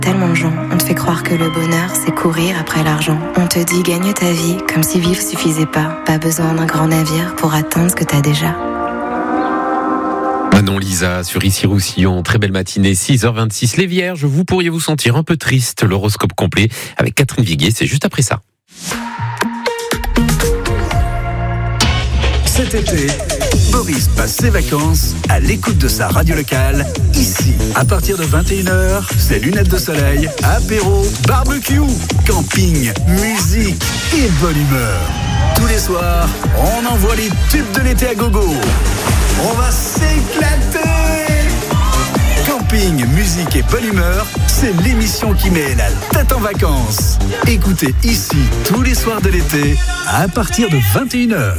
Tellement de gens, on te fait croire que le bonheur, c'est courir après l'argent. On te dit gagne ta vie, comme si vivre suffisait pas. Pas besoin d'un grand navire pour atteindre ce que t'as déjà. Manon Lisa sur Ici Roussillon, très belle matinée, 6h26. Les Vierges, vous pourriez vous sentir un peu triste. L'horoscope complet avec Catherine Viguier, c'est juste après ça. Cet été, Boris passe ses vacances à l'écoute de sa radio locale, ici. À partir de 21h, c'est lunettes de soleil, apéro, barbecue, camping, musique et bonne humeur. Tous les soirs, on envoie les tubes de l'été à gogo. On va s'éclater! Camping, musique et bonne humeur, c'est l'émission qui met la tête en vacances. Écoutez ici tous les soirs de l'été à partir de 21h.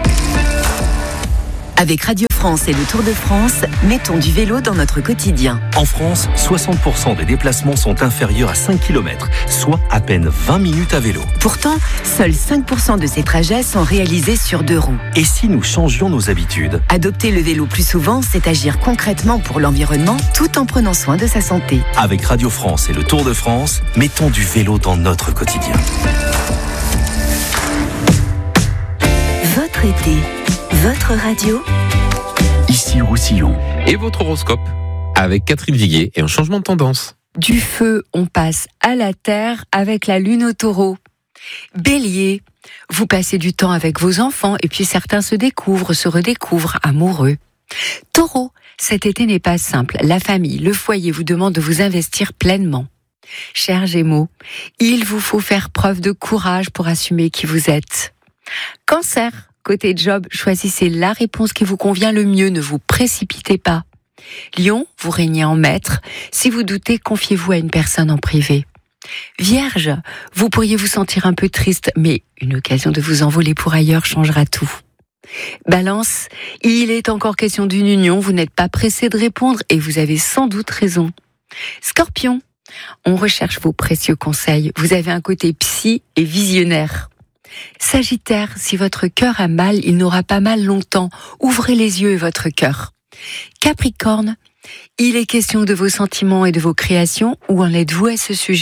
Avec Radio France et le Tour de France, mettons du vélo dans notre quotidien. En France, 60% des déplacements sont inférieurs à 5 km, soit à peine 20 minutes à vélo. Pourtant, seuls 5% de ces trajets sont réalisés sur 2 roues. Et si nous changions nos habitudes ? Adopter le vélo plus souvent, c'est agir concrètement pour l'environnement tout en prenant soin de sa santé. Avec Radio France et le Tour de France, mettons du vélo dans notre quotidien. Votre été, votre radio, Ici Roussillon. Et votre horoscope avec Catherine Viguier et un changement de tendance. Du feu, on passe à la terre avec la lune au taureau. Bélier, vous passez du temps avec vos enfants et puis certains se redécouvrent amoureux. Taureau, cet été n'est pas simple. La famille, le foyer vous demandent de vous investir pleinement. Chers Gémeaux, il vous faut faire preuve de courage pour assumer qui vous êtes. Cancer, côté job, choisissez la réponse qui vous convient le mieux, ne vous précipitez pas. Lion, vous régnez en maître. Si vous doutez, confiez-vous à une personne en privé. Vierge, vous pourriez vous sentir un peu triste, mais une occasion de vous envoler pour ailleurs changera tout. Balance, il est encore question d'une union, vous n'êtes pas pressé de répondre et vous avez sans doute raison. Scorpion, on recherche vos précieux conseils, vous avez un côté psy et visionnaire. Sagittaire, si votre cœur a mal, il n'aura pas mal longtemps. Ouvrez les yeux et votre cœur. Capricorne, il est question de vos sentiments et de vos créations. Où en êtes-vous à ce sujet ?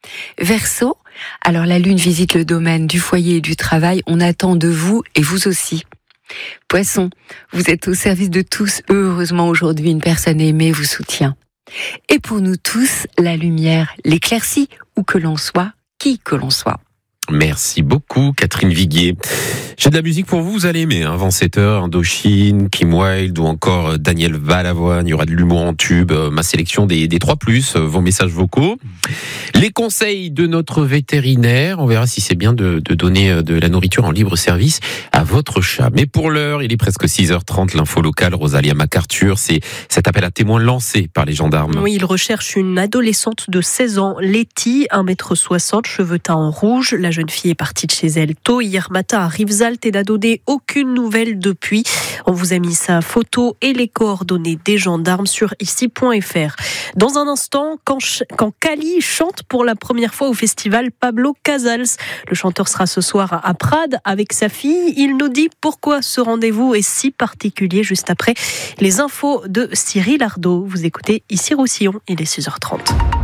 Verseau, alors la lune visite le domaine du foyer et du travail. On attend de vous et vous aussi. Poisson, vous êtes au service de tous. Heureusement aujourd'hui, une personne aimée vous soutient. Et pour nous tous, la lumière, l'éclaircie, où que l'on soit, qui que l'on soit. Merci beaucoup Catherine Viguier. J'ai de la musique pour vous, vous allez aimer. Avant 7h, Indochine, Kim Wilde ou encore Daniel Balavoine. Il y aura de l'humour en tube, ma sélection des 3+, vos messages vocaux. Les conseils de notre vétérinaire. On verra si c'est bien de donner de la nourriture en libre service à votre chat. Mais pour l'heure, il est presque 6h30. L'info locale, Rosalia MacArthur, c'est cet appel à témoins lancé par les gendarmes. Oui, ils recherchent une adolescente de 16 ans, Letty, 1m60, cheveux teints en rouge. La jeune fille est partie de chez elle tôt hier matin à Rivesaltes et n'a donné aucune nouvelle depuis. On vous a mis sa photo et les coordonnées des gendarmes sur ici.fr. Dans un instant, quand Kali chante pour la première fois au festival Pablo Casals. Le chanteur sera ce soir à Prades avec sa fille. Il nous dit pourquoi ce rendez-vous est si particulier juste après les infos de Cyril Ardo. Vous écoutez Ici Roussillon, il est 6h30.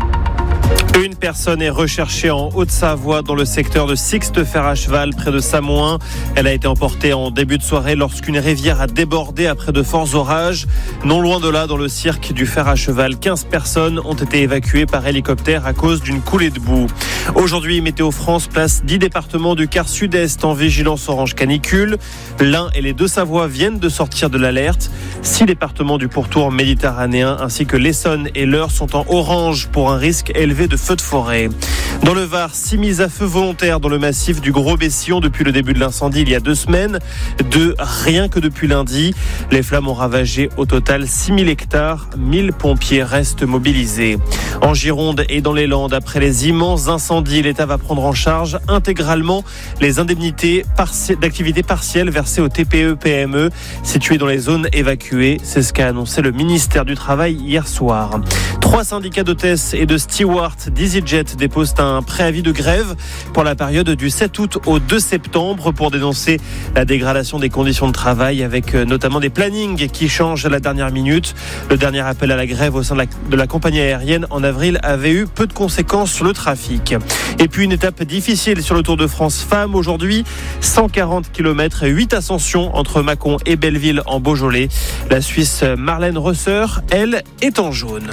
Une personne est recherchée en Haute-Savoie dans le secteur de Sixte-Fer à Cheval près de Samoin. Elle a été emportée en début de soirée lorsqu'une rivière a débordé après de forts orages. Non loin de là, dans le cirque du Fer à Cheval, 15 personnes ont été évacuées par hélicoptère à cause d'une coulée de boue. Aujourd'hui, Météo France place 10 départements du quart sud-est en vigilance orange canicule. L'Ain et les Deux-Savoies viennent de sortir de l'alerte. 6 départements du pourtour méditerranéen ainsi que l'Essonne et l'Eure sont en orange pour un risque élevé de feux de forêt. Dans le Var, 6 mises à feu volontaires dans le massif du Gros-Bessillon depuis le début de l'incendie il y a 2 semaines. Rien que depuis lundi. Les flammes ont ravagé au total 6000 hectares. 1000 pompiers restent mobilisés. En Gironde et dans les Landes, après les immenses incendies, l'État va prendre en charge intégralement les indemnités d'activité partielle versées aux TPE-PME situées dans les zones évacuées. C'est ce qu'a annoncé le ministère du Travail hier soir. 3 syndicats d'hôtesses et de stewards d'EasyJet dépose un préavis de grève pour la période du 7 août au 2 septembre pour dénoncer la dégradation des conditions de travail avec notamment des plannings qui changent à la dernière minute. Le dernier appel à la grève au sein de la compagnie aérienne en avril avait eu peu de conséquences sur le trafic. Et puis une étape difficile sur le Tour de France femmes aujourd'hui, 140 km et 8 ascensions entre Mâcon et Belleville en Beaujolais. La Suisse Marlène Rösser, elle, est en jaune.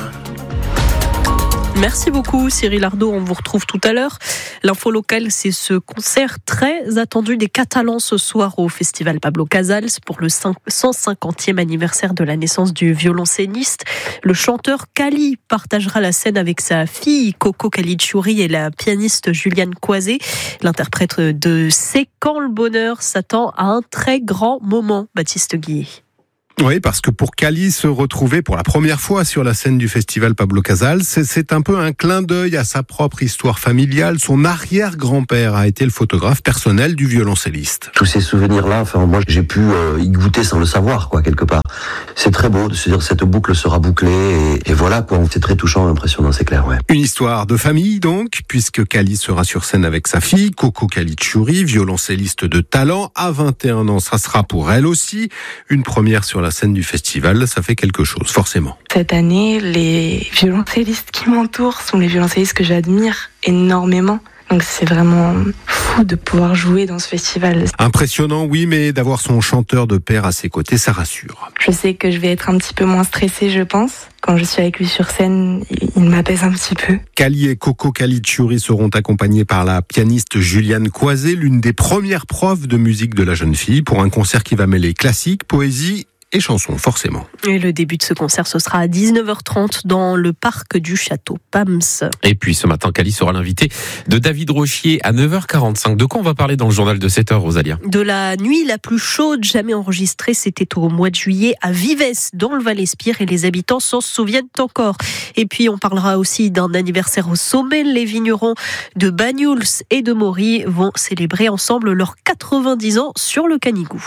Merci beaucoup Cyril Ardo, on vous retrouve tout à l'heure. L'info locale, c'est ce concert très attendu des Catalans ce soir au Festival Pablo Casals pour le 150e anniversaire de la naissance du violoncelliste. Le chanteur Cali partagera la scène avec sa fille Coco Caligiuri et la pianiste Juliane Coisé. L'interprète de C'est quand le bonheur s'attend à un très grand moment, Baptiste Guillet. Oui, parce que pour Cali se retrouver pour la première fois sur la scène du festival Pablo Casals, c'est un peu un clin d'œil à sa propre histoire familiale. Son arrière-grand-père a été le photographe personnel du violoncelliste. Tous ces souvenirs-là, moi j'ai pu y goûter sans le savoir, quelque part. C'est très beau de se dire cette boucle sera bouclée et voilà, c'est très touchant, impressionnant, c'est clair, ouais. Une histoire de famille donc, puisque Cali sera sur scène avec sa fille, Coco Caligiuri, violoncelliste de talent. À 21 ans, ça sera pour elle aussi une première sur la scène du festival, ça fait quelque chose, forcément. Cette année, les violoncellistes qui m'entourent sont les violoncellistes que j'admire énormément. Donc c'est vraiment fou de pouvoir jouer dans ce festival. Impressionnant, oui, mais d'avoir son chanteur de pair à ses côtés, ça rassure. Je sais que je vais être un petit peu moins stressée, je pense. Quand je suis avec lui sur scène, il m'apaise un petit peu. Cali et Coco Caligiuri seront accompagnés par la pianiste Juliane Coisé, l'une des premières profs de musique de la jeune fille, pour un concert qui va mêler classique, poésie et chansons, forcément. Et le début de ce concert, ce sera à 19h30 dans le parc du Château Pams. Et puis ce matin, Cali sera l'invité de David Rochier à 9h45. De quoi on va parler dans le journal de 7h, Rosalia ? De la nuit la plus chaude jamais enregistrée, c'était au mois de juillet à Vives, dans le Val-Espire, et les habitants s'en souviennent encore. Et puis on parlera aussi d'un anniversaire au sommet. Les vignerons de Banyuls et de Maury vont célébrer ensemble leurs 90 ans sur le Canigou.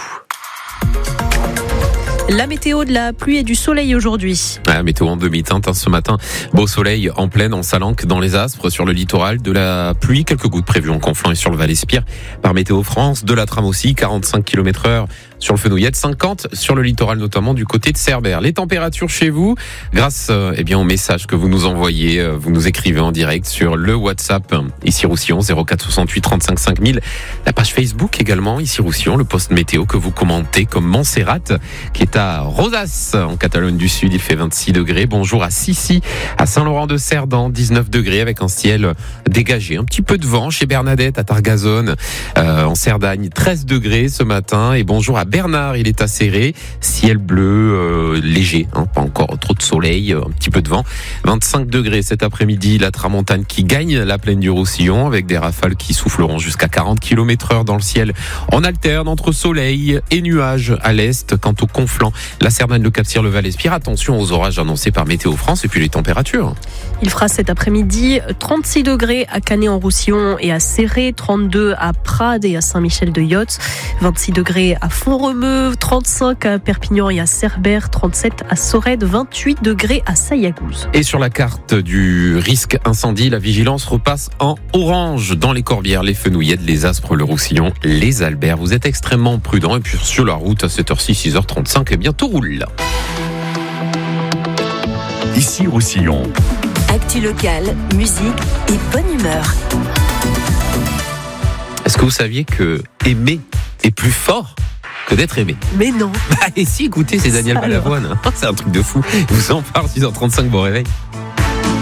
La météo de la pluie et du soleil aujourd'hui. Météo en demi-teinte ce matin. Beau soleil en plaine, en Salanque, dans les Aspres, sur le littoral. De la pluie, quelques gouttes prévues en Conflans et sur le Val-Espire par Météo France. De la trame aussi, 45 km/h sur le Fenouillette, 50 sur le littoral, notamment du côté de Cerbère. Les températures chez vous, grâce au message que vous nous envoyez, vous nous écrivez en direct sur le WhatsApp, ici Roussillon, 04 68 35 5000. La page Facebook également, ici Roussillon, le post météo que vous commentez comme Montserrat, qui est à Rosas, en Catalogne du Sud. Il fait 26 degrés. Bonjour à Sissi, à Saint-Laurent-de-Cerdan, 19 degrés avec un ciel dégagé. Un petit peu de vent chez Bernadette à Targazone, en Cerdagne, 13 degrés ce matin. Et bonjour à Bernard, il est à Serré, ciel bleu léger, pas encore trop de soleil, un petit peu de vent. 25 degrés cet après-midi, la tramontane qui gagne la plaine du Roussillon avec des rafales qui souffleront jusqu'à 40 km/h dans le ciel. On alterne entre soleil et nuages à l'est. Quant au Conflans, la Cerdagne, le Cap-Cyr, le Val-Espire, attention aux orages annoncés par Météo France. Et puis les températures. Il fera cet après-midi 36 degrés à Canet-en-Roussillon et à Serré, 32 à Prades et à Saint-Michel-de-Yotz, 26 degrés à Font-Romeu, 35 à Perpignan et à Cerbère, 37 à Sorède, 28 degrés à Sayagouz. Et sur la carte du risque incendie, la vigilance repasse en orange dans les Corbières, les Fenouillettes, les Aspres, le Roussillon, les Alberts. Vous êtes extrêmement prudents. Et puis sur la route à 7h06, 6h35, et bien tout roule. Ici Roussillon. Actu locale, musique et bonne humeur. Est-ce que vous saviez que aimer est plus fort que d'être aimé? Mais non. Et si, écoutez, c'est Daniel Balavoine. C'est un truc de fou. Je vous en parle, 6h35, bon réveil.